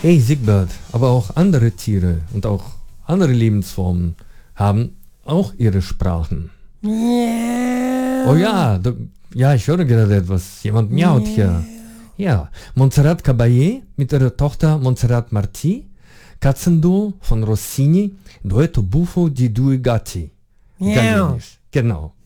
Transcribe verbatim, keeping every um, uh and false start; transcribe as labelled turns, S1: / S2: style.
S1: Hey Siegbert, aber auch andere Tiere und auch andere Lebensformen haben auch ihre Sprachen.
S2: Miau.
S1: Oh ja, du, ja, ich höre gerade etwas. Jemand miaut hier. Ja, Montserrat Caballé mit ihrer Tochter Montserrat Martí, Katzenduo von Rossini, Duetto Buffo di due gatti.
S2: Miau.
S1: Italienisch. Genau.